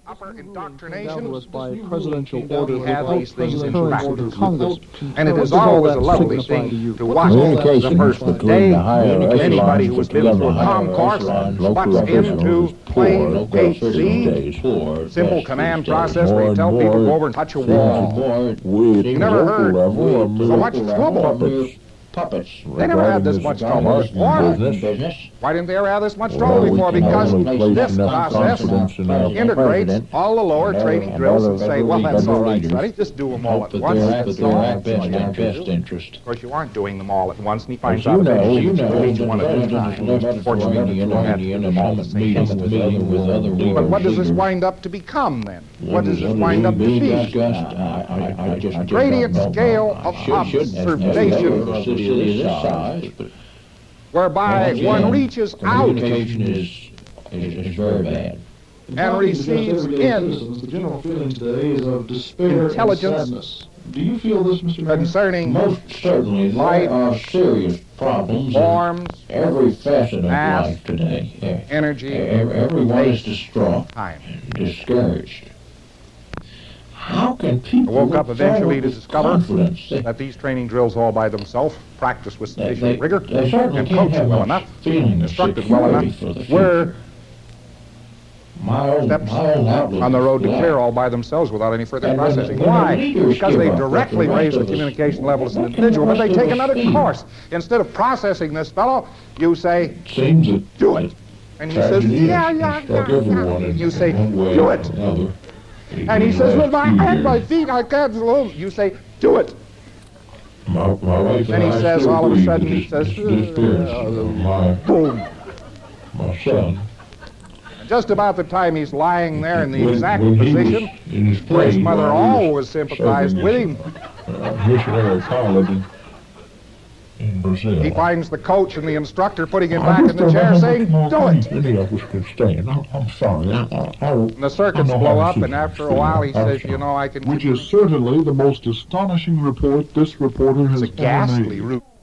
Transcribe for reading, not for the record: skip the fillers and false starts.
upper indoctrination by presidential order have these things in practice. Congress. And it is always a lovely thing to watch the first day anybody who has been through a concourse butts into plain HC, simple command process where you tell people to go over and touch a wall. You never heard so much trouble. They never had this much trouble before. Why didn't they ever have this much trouble before? Because this process integrates all the lower training drills and say, well, that's all right, Freddie, just do them all at once. That's their best interest. Of course, you aren't doing them all at once, and he finds out eventually each one at a time. Fortunately, you don't have to do them all at the same time. But what does this wind up to become, then? What does this wind up to be? A gradient scale of observation whereby one reaches out Communication is very bad. and receives in The general feeling today is of despair intelligence and sadness. Do you feel this, Mr. Mayor? concerning Most certainly, there are serious problems forms, in every facet of mass, life today. energy, Everyone is distraught, time. discouraged. How can people I woke up eventually to with discover confidence that these training drills all by themselves, practiced with they sufficient rigor, certainly and can't coached have well much enough, feeling of instructed well security enough, for the were future. My own steps outlook on the road to is clear black. all by themselves without any further And when processing. the Why? leaders Because give they up, directly but the raise the rest of us- communication level as an what can individual, the but they rest take of us another do? course. Instead of processing this fellow, you say, Seems that do it. And he says, yeah. You say, do it. And he says, with my hand, my feet, I can't move. You say, do it. Then he says, all of a sudden, he says, boom. My son. Just about the time he's lying there in the When- exact when he was position in his where his plane mother while he was always sympathized serving with as him, missionary pilot in Brazil. he finds the coach and the instructor putting him back in the chair saying, do it. Any of us can stand. I'm sorry. And the circuits blow up, and after a while he says, you know, I can... Which is certainly the most astonishing report this reporter has It's a ever made. ghastly route.